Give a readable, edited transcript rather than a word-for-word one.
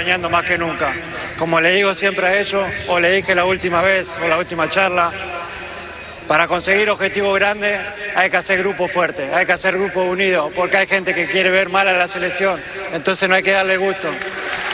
acompañando más que nunca. Como le digo siempre a ellos, o le dije la última vez o la última charla, para conseguir objetivos grandes hay que hacer grupos fuertes, hay que hacer grupos unidos, porque hay gente que quiere ver mal a la selección, entonces no hay que darle gusto.